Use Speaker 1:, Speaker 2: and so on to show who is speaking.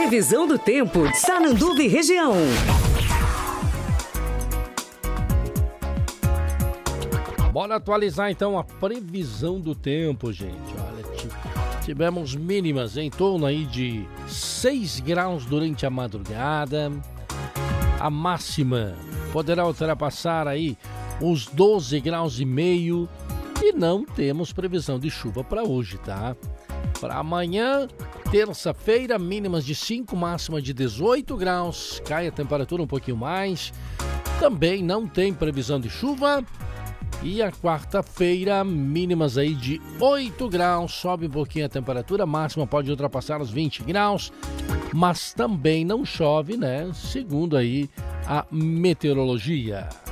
Speaker 1: Previsão do tempo, Sananduva e região.
Speaker 2: Bora atualizar então a previsão do tempo, gente. Olha, tivemos mínimas em torno aí de 6 graus durante a madrugada. A máxima poderá ultrapassar aí os 12 graus e meio. E não temos previsão de chuva para hoje, tá? Para amanhã, terça-feira, mínimas de 5, máxima de 18 graus. Cai a temperatura um pouquinho mais. Também não tem previsão de chuva. E a quarta-feira, mínimas aí de 8 graus, sobe um pouquinho a temperatura, máxima pode ultrapassar os 20 graus, mas também não chove, né? Segundo aí a meteorologia.